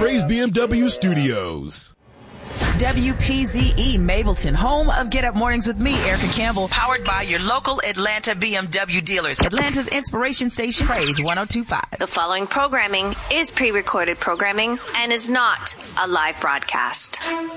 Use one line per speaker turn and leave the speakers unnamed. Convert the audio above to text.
Praise BMW Studios.
WPZE Mableton, home of Get Up Mornings with me, Erica Campbell, powered by your local Atlanta BMW dealers. Atlanta's inspiration station, Praise 102.5.
The following programming is pre-recorded programming and is not a live broadcast.